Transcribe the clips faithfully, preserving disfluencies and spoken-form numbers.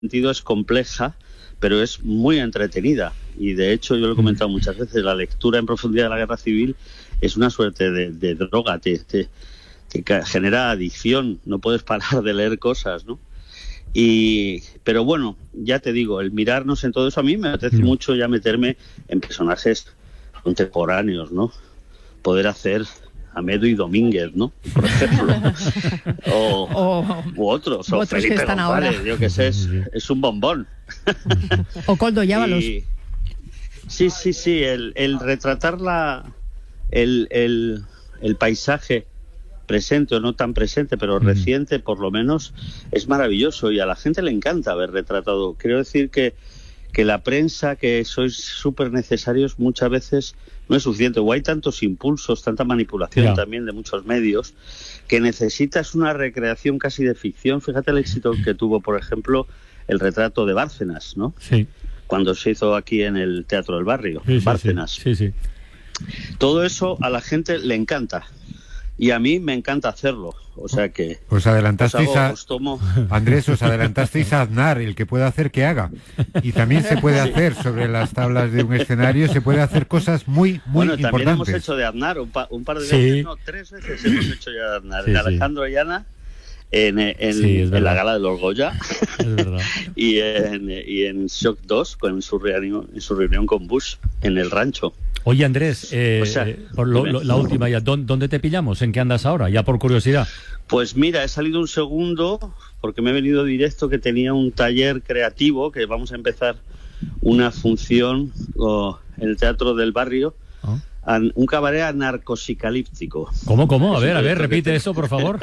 sentido es compleja, pero es muy entretenida. Y de hecho, yo lo he comentado muchas veces, la lectura en profundidad de la guerra civil es una suerte de, de droga, te, te, te genera adicción, no puedes parar de leer cosas, ¿no? Y, pero bueno, ya te digo, el mirarnos en todo eso, a mí me apetece mm. mucho ya meterme en personajes contemporáneos, ¿no? Poder hacer Amedo y Domínguez, ¿no? Por ejemplo. o, o u otros, o otros Felipe que están González, ahora. yo que sé, es, es un bombón. O Coldo Llávalos. Y, sí, sí, sí, el, el retratar la, el, el, el paisaje presente o no tan presente, pero mm. reciente por lo menos, es maravilloso y a la gente le encanta haber retratado. Quiero decir que, que la prensa, que sois súper necesarios, muchas veces no es suficiente, o hay tantos impulsos, tanta manipulación yeah. también de muchos medios, que necesitas una recreación casi de ficción. Fíjate el éxito que tuvo, por ejemplo, el retrato de Bárcenas, ¿no? Sí. Cuando se hizo aquí en el Teatro del Barrio, sí, sí, Bárcenas. Sí, sí. Todo eso a la gente le encanta. Y a mí me encanta hacerlo, o sea que... Os adelantasteis os hago, a... os tomo... Andrés, os adelantasteis a Aznar, el que puede hacer que haga. Y también se puede hacer sobre las tablas de un escenario, se puede hacer cosas muy, muy bueno, importantes. Bueno, también hemos hecho de Aznar, un, pa un par de sí. veces, no, tres veces hemos hecho ya de Aznar. Sí, de Alejandro sí. Llana, en, en, sí, en la gala de los Goya, es verdad. y, en, y en Shock dos, con su reunión, en su reunión con Bush, en el rancho. Oye, Andrés, eh, o sea, por lo, lo, la última ya, ¿dónde te pillamos? ¿En qué andas ahora? Ya por curiosidad. Pues mira, he salido un segundo porque me he venido directo, que tenía un taller creativo, que vamos a empezar una función oh, en el Teatro del Barrio, ¿oh? an, un cabaret anarcosicalíptico. ¿Cómo, cómo? A ver, a ver, repite eso, por favor.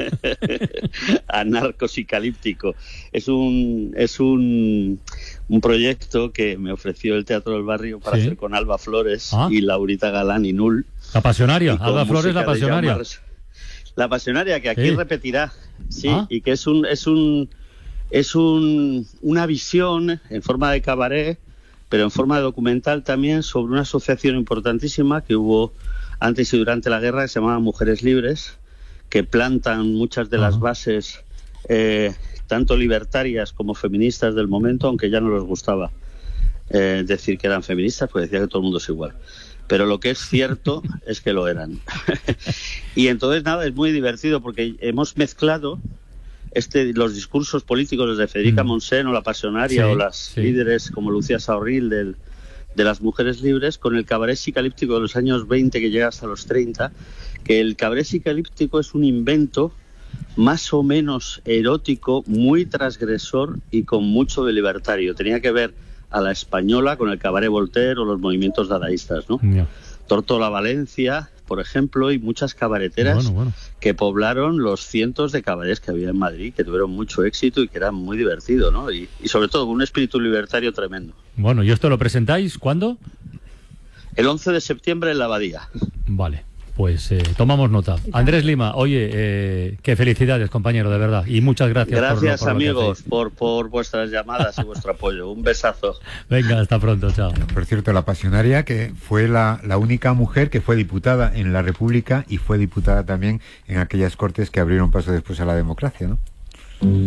Anarcosicalíptico. Es un... es un un proyecto que me ofreció el Teatro del Barrio para ¿sí? hacer con Alba Flores ah. y Laurita Galán y Nul. La Pasionaria, Alba Flores, la Pasionaria. Llamar, la Pasionaria, que aquí ¿sí? repetirá, sí, ah. y que es un es un es un una visión en forma de cabaret, pero en forma de documental también, sobre una asociación importantísima que hubo antes y durante la guerra, que se llamaba Mujeres Libres, que plantan muchas de uh-huh. las bases eh, tanto libertarias como feministas del momento, aunque ya no les gustaba eh, decir que eran feministas, pues decía que todo el mundo es igual. Pero lo que es cierto es que lo eran. Y entonces, nada, es muy divertido porque hemos mezclado este los discursos políticos desde Federica mm. Montseny o la Pasionaria sí, o las sí. líderes como Lucía Saorril del, de las Mujeres Libres con el cabaret psicalíptico de los años veinte que llega hasta los treinta, que el cabaret psicalíptico es un invento más o menos erótico, muy transgresor y con mucho de libertario. Tenía que ver a la española con el cabaret Voltaire o los movimientos dadaístas, ¿no? Yeah. Tortola Valencia, por ejemplo, y muchas cabareteras bueno, bueno. que poblaron los cientos de cabarets que había en Madrid, que tuvieron mucho éxito y que eran muy divertidos, ¿no? Y, y sobre todo con un espíritu libertario tremendo. Bueno, ¿y esto lo presentáis cuándo? El once de septiembre en la Abadía. Vale. Pues eh, tomamos nota. Andrés Lima, oye, eh, qué felicidades, compañero, de verdad. Y muchas gracias. Gracias, por lo, por amigos, por, por vuestras llamadas y vuestro apoyo. Un besazo. Venga, hasta pronto, chao. Por cierto, la Pasionaria, que fue la, la única mujer que fue diputada en la República y fue diputada también en aquellas cortes que abrieron paso después a la democracia, ¿no?